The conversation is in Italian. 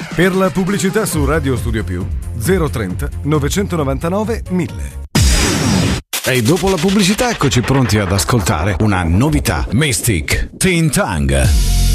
Per la pubblicità su Radio Studio Più 030 999 1000. E dopo la pubblicità eccoci pronti ad ascoltare una novità. Mystic Teen Tongue.